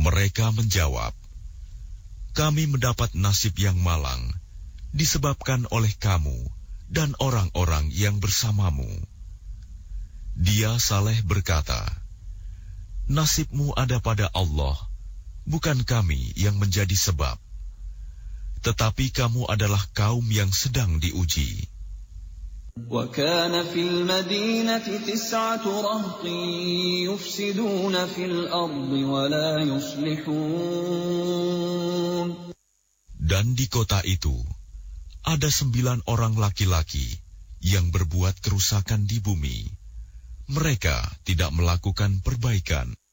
Mereka menjawab, kami mendapat nasib yang malang disebabkan oleh kamu dan orang-orang yang bersamamu. Dia Saleh berkata, nasibmu ada pada Allah, bukan kami yang menjadi sebab. Tetapi kamu adalah kaum yang sedang diuji. وَكَانَ فِي الْمَدِينَةِ 9 رَهْطٍ يُفْسِدُونَ فِي الْأَرْضِ وَلَا يُصْلِحُونَ. Dan di kota itu ada 9 orang laki-laki yang berbuat kerusakan di bumi. Mereka tidak melakukan perbaikan.